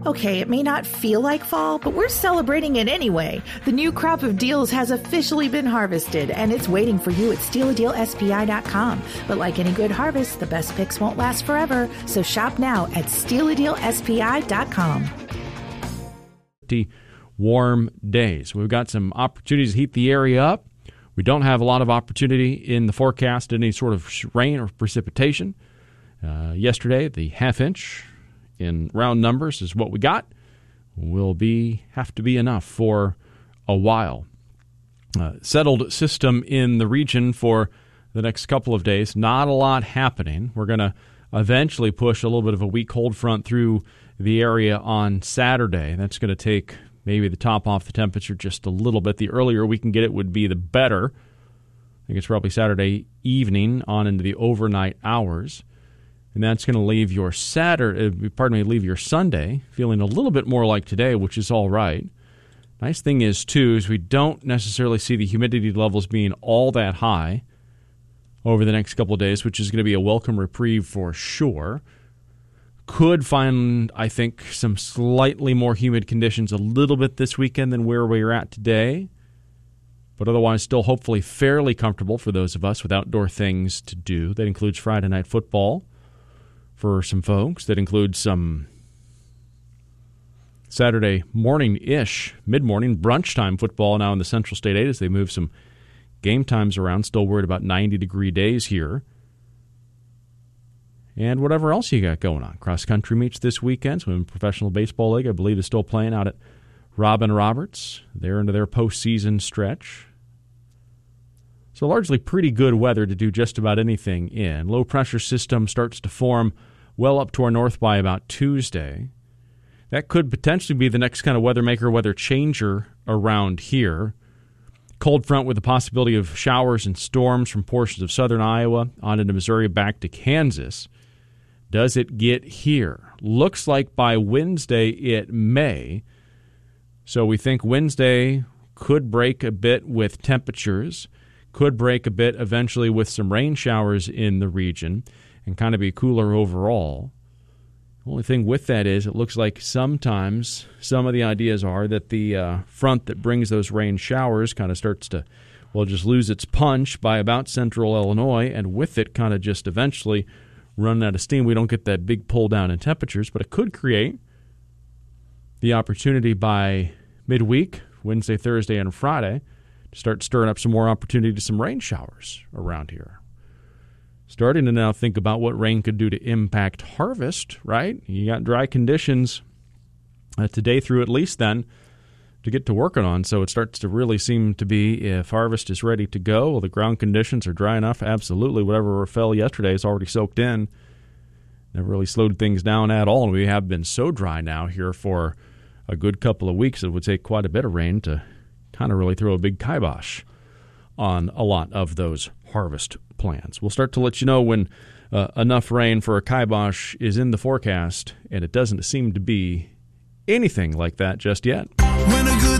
Okay, it may not feel like fall, but we're celebrating it anyway. The new crop of deals has officially been harvested, and it's waiting for you at stealadealspi.com. But like any good harvest, the best picks won't last forever, so shop now at stealadealspi.com. Warm days. We've got some opportunities to heat the area up. We don't have a lot of opportunity in the forecast, any sort of rain or precipitation. Yesterday, the half inch in round numbers is what we got. Will have to be enough for a while. Settled system in the region for the next couple of days. Not a lot happening. We're going to eventually push a little bit of a weak cold front through the area on Saturday. That's going to take maybe the top off the temperature just a little bit. The earlier we can get it would be the better. I think it's probably Saturday evening on into the overnight hours. And that's going to leave your leave your Sunday feeling a little bit more like today, which is all right. Nice thing is, too, is we don't necessarily see the humidity levels being all that high over the next couple of days, which is going to be a welcome reprieve for sure. Could find, I think, some slightly more humid conditions a little bit this weekend than where we're at today. But otherwise, still hopefully fairly comfortable for those of us with outdoor things to do. That includes Friday night football for some folks. That includes some Saturday morning-ish, mid-morning, brunch time football now in the Central State 8 as they move some game times around. Still worried about 90-degree days here. And whatever else you got going on. Cross-country meets this weekend. Women's Professional Baseball League, I believe, is still playing out at Robin Roberts. They're into their postseason stretch. So largely pretty good weather to do just about anything in. Low-pressure system starts to form well up to our north by about Tuesday. That could potentially be the next kind of weather maker, weather changer around here. Cold front with the possibility of showers and storms from portions of southern Iowa on into Missouri back to Kansas. Does it get here? Looks like by Wednesday it may. So we think Wednesday could break a bit with temperatures, could break a bit eventually with some rain showers in the region, and kind of be cooler overall. The only thing with that is it looks like sometimes some of the ideas are that the front that brings those rain showers kind of starts to, just lose its punch by about central Illinois, and with it kind of just eventually run out of steam. We don't get that big pull down in temperatures, but it could create the opportunity by midweek, Wednesday, Thursday, and Friday, to start stirring up some more opportunity to some rain showers around here. Starting to now think about what rain could do to impact harvest, right? You got dry conditions today through at least then to get to working on, so it starts to really seem to be if harvest is ready to go. Well, the ground conditions are dry enough. Absolutely, whatever fell yesterday is already soaked in. Never really slowed things down at all, and we have been so dry now here for a good couple of weeks. It would take quite a bit of rain to kind of really throw a big kibosh on a lot of those harvest plans. We'll start to let you know when enough rain for a kibosh is in the forecast, and it doesn't seem to be anything like that just yet.